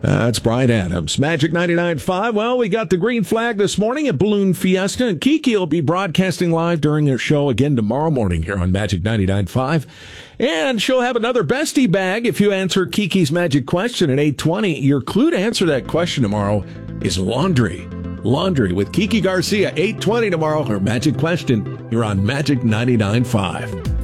That's Brian Adams. Magic 99.5. Well, we got the green flag this morning at Balloon Fiesta, and Kiki will be broadcasting live during their show again tomorrow morning here on Magic 99.5. And she'll have another bestie bag if you answer Kiki's magic question at 8:20. Your clue to answer that question tomorrow is laundry. Laundry with Kiki Garcia, 8:20 tomorrow. Her magic question here on Magic 99.5.